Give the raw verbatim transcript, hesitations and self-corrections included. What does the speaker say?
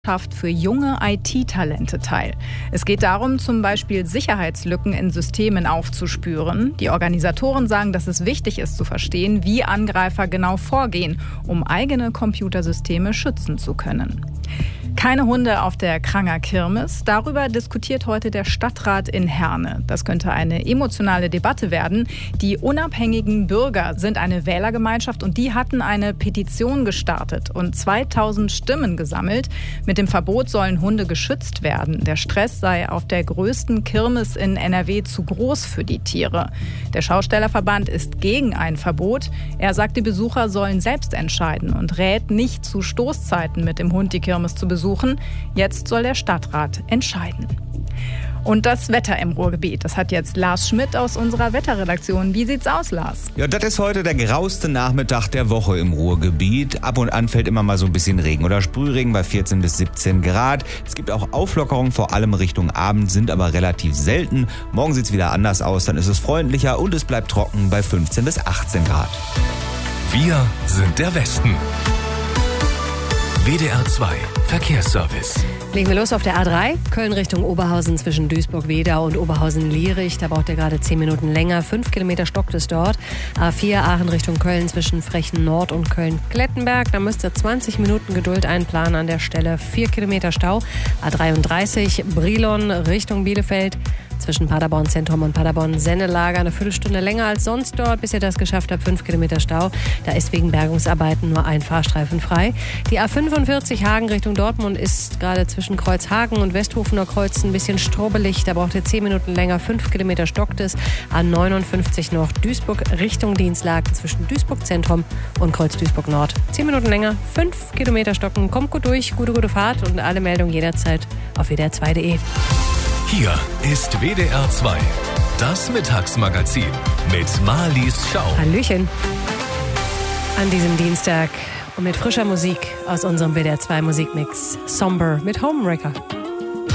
für junge I T-Talente teil. Es geht darum, zum Beispiel Sicherheitslücken in Systemen aufzuspüren. Die Organisatoren sagen, dass es wichtig ist zu verstehen, wie Angreifer genau vorgehen, um eigene Computersysteme schützen zu können. Keine Hunde auf der Kranger Kirmes. Darüber diskutiert heute der Stadtrat in Herne. Das könnte eine emotionale Debatte werden. Die unabhängigen Bürger sind eine Wählergemeinschaft und die hatten eine Petition gestartet und zweitausend Stimmen gesammelt. Mit dem Verbot sollen Hunde geschützt werden. Der Stress sei auf der größten Kirmes in N R W zu groß für die Tiere. Der Schaustellerverband ist gegen ein Verbot. Er sagt, die Besucher sollen selbst entscheiden und rät nicht zu Stoßzeiten mit dem Hund die Kirmes zu besuchen. Jetzt soll der Stadtrat entscheiden. Und das Wetter im Ruhrgebiet, das hat jetzt Lars Schmidt aus unserer Wetterredaktion. Wie sieht's aus, Lars? Ja, das ist heute der grauste Nachmittag der Woche im Ruhrgebiet. Ab und an fällt immer mal so ein bisschen Regen oder Sprühregen bei vierzehn bis siebzehn Grad. Es gibt auch Auflockerungen, vor allem Richtung Abend, sind aber relativ selten. Morgen sieht's wieder anders aus, dann ist es freundlicher und es bleibt trocken bei fünfzehn bis achtzehn Grad. Wir sind der Westen. W D R zwei Verkehrsservice. Legen wir los auf der A drei, Köln Richtung Oberhausen zwischen Duisburg-Wedau und Oberhausen-Lierich. Da braucht ihr gerade zehn Minuten länger. Fünf Kilometer stockt es dort. A vier, Aachen Richtung Köln zwischen Frechen Nord und Köln-Klettenberg. Da müsst ihr zwanzig Minuten Geduld einplanen an der Stelle. Vier Kilometer Stau. A dreiunddreißig, Brilon Richtung Bielefeld. Zwischen Paderborn Zentrum und Paderborn Sennelager eine Viertelstunde länger als sonst dort, bis ihr das geschafft habt. Fünf Kilometer Stau. Da ist wegen Bergungsarbeiten nur ein Fahrstreifen frei. Die A fünfundvierzig Hagen Richtung Dortmund ist gerade zwischen Kreuzhagen und Westhofener Kreuz ein bisschen strobelig. Da braucht ihr zehn Minuten länger. Fünf Kilometer stockt es. A neunundfünfzig noch Duisburg Richtung Dienstlaken zwischen Duisburg Zentrum und Kreuz Duisburg Nord. Zehn Minuten länger. Fünf Kilometer stocken. Kommt gut durch. Gute, gute Fahrt und alle Meldungen jederzeit auf w d r zwei punkt d e. Hier ist W D R zwei, das Mittagsmagazin mit Marlies Schau. Hallöchen. An diesem Dienstag und mit frischer Musik aus unserem W D R zwei Musikmix. Somber mit Homewrecker.